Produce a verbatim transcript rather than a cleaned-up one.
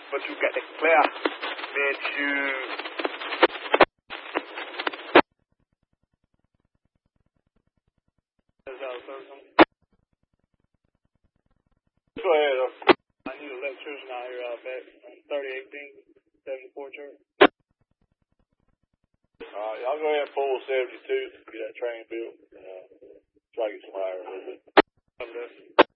but you got the clear. Man, you. Go ahead. Uh. I need an electrician out here out back on thirty eighteen, seventy-four church. Uh, y'all go ahead and pull seventy-two, get that train built, and uh, try to get some higher a little bit.